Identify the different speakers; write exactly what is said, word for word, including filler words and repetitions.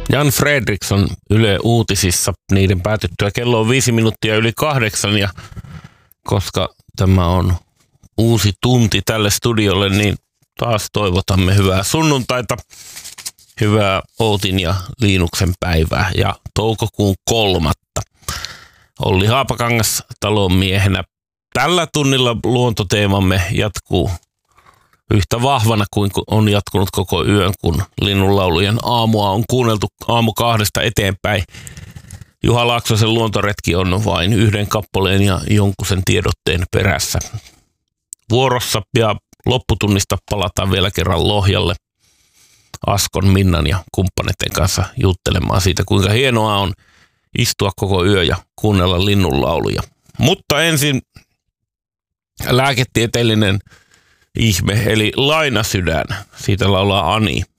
Speaker 1: Jan Fredriksson Yle Uutisissa niiden päätyttyä. Kello on viisi minuuttia yli kahdeksan ja koska tämä on uusi tunti tälle studiolle, niin taas toivotamme hyvää sunnuntaita, hyvää Outin ja Liinuksen päivää ja toukokuun kolmatta. Olli Haapakangas talon miehenä. Tällä tunnilla luontoteemamme jatkuu yhtä vahvana kuin on jatkunut koko yön, kun linnunlaulujen aamua on kuunneltu aamu kahdesta eteenpäin. Juha Laaksosen luontoretki on vain yhden kappaleen ja jonkun sen tiedotteen perässä vuorossa ja lopputunnista palataan vielä kerran Lohjalle Askon, Minnan ja kumppaneiden kanssa juttelemaan siitä, kuinka hienoa on istua koko yö ja kuunnella linnunlauluja. Mutta ensin lääketieteellinen ihme, eli Lainasydän. Siitä laulaa Ani.